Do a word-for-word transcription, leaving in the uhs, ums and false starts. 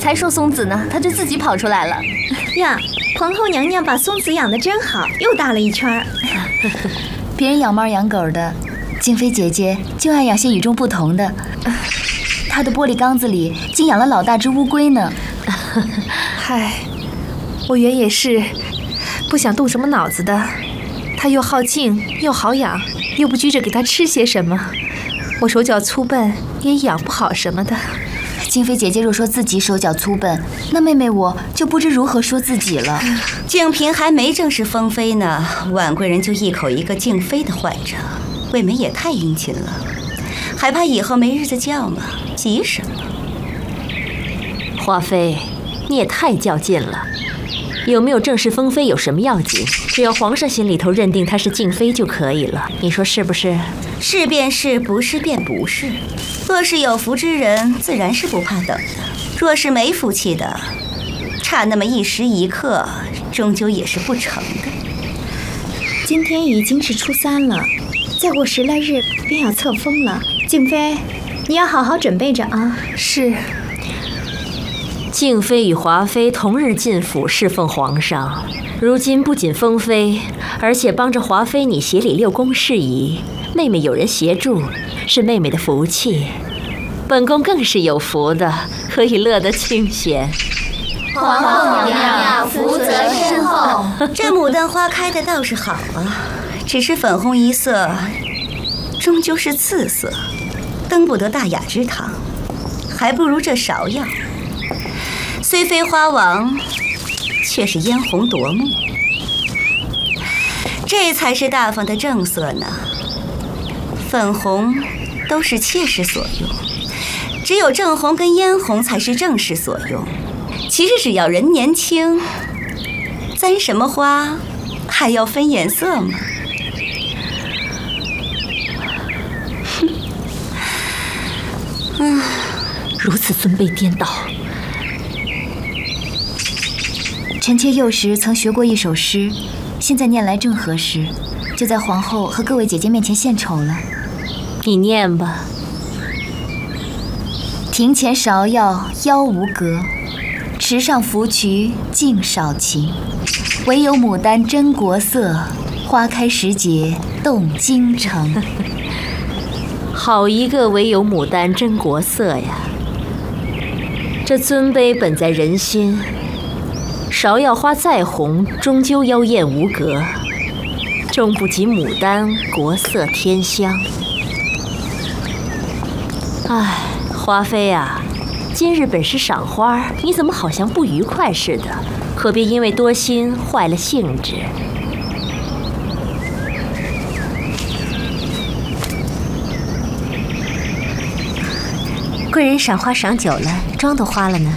才说松子呢，他就自己跑出来了。 呀，皇后娘娘把松子养得真好，又大了一圈。 别人养猫养狗的，静妃姐姐就爱养些与众不同的。她的玻璃缸子里竟养了老大只乌龟呢。 嗨，我原也是不想动什么脑子的，它又好静又好养，又不拘着给它吃些什么，我手脚粗笨也养不好什么的。 静妃姐姐若说自己手脚粗笨，那妹妹我就不知如何说自己了。 静嫔还没正式封妃呢，婉贵人就一口一个静妃的唤着，未免也太殷勤了，还怕以后没日子叫吗？急什么？ 华妃，你也太较劲了。有没有正式封妃有什么要紧？只要皇上心里头认定她是静妃就可以了，你说是不是？ 是便是，不是便不是。若是有福之人，自然是不怕等的；若是没福气的，差那么一时一刻，终究也是不成的。 今天已经是初三了，再过十来日便要册封了。静妃，你要好好准备着啊。 是。 静妃与华妃同日进府侍奉皇上，如今不仅封妃，而且帮着华妃你协理六宫事宜。妹妹有人协助，是妹妹的福气，本宫更是有福的，可以乐得清闲。 皇后娘娘福泽深厚。 这牡丹花开的倒是好啊，只是粉红一色，终究是次色，登不得大雅之堂，还不如这芍药。虽非花王，却是嫣红夺目，这才是大方的正色呢。粉红都是妾室所用，只有正红跟嫣红才是正室所用。其实只要人年轻，簪什么花还要分颜色吗？ 哼，嗯，如此尊卑颠倒。 臣妾幼时曾学过一首诗，现在念来正合适，就在皇后和各位姐姐面前献丑了。 你念吧。 庭前芍药妖无格，池上芙蕖净少情。唯有牡丹真国色，花开时节动京城。 好一个唯有牡丹真国色呀！这尊卑本在人心，芍药花再红，终究妖艳无格，终不及牡丹国色天香。唉，华妃啊，今日本是赏花，你怎么好像不愉快似的？可别因为多心坏了兴致。 贵人赏花赏久了，妆都花了呢。